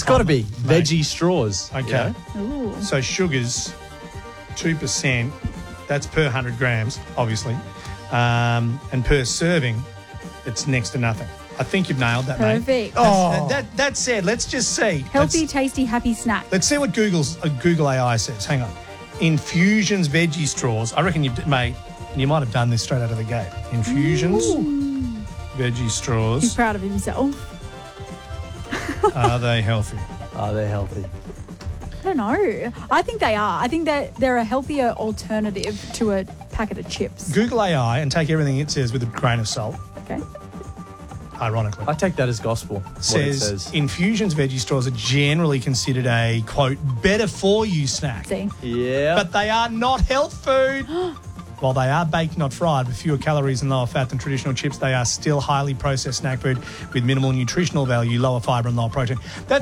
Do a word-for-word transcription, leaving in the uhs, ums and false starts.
It's got to be Mate. veggie straws. you Okay. know? Ooh. So sugars, two percent. That's per one hundred grams, obviously. Um, and per serving, it's next to nothing. I think you've nailed that, mate. Perfect. Oh. That, that said, let's just see. Healthy, Let's, tasty, happy snack. let's see what Google's uh, Google A I says. Hang on. Infusions veggie straws. I reckon you've, mate, you might have done this straight out of the gate. Infusions veggie He's straws. proud of himself. Are they healthy? Are they healthy? I don't know. I think they are. I think that they're a healthier alternative to a packet of chips. Google A I and take everything it says with a grain of salt, Okay. ironically. I take that as gospel. what it says, says. infusions veggie straws are generally considered a, quote, better for you snack. See. Yeah. But they are not health food. While they are baked, not fried, with fewer calories and lower fat than traditional chips, they are still highly processed snack food with minimal nutritional value, lower fibre and lower protein. That's